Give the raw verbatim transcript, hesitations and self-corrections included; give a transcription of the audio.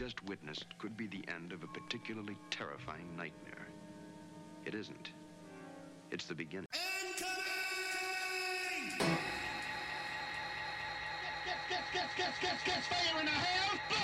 just witnessed could be the end of a particularly terrifying nightmare. It isn't. It's the beginning. Gets, gets, gets, gets, gets, gets fire in the house!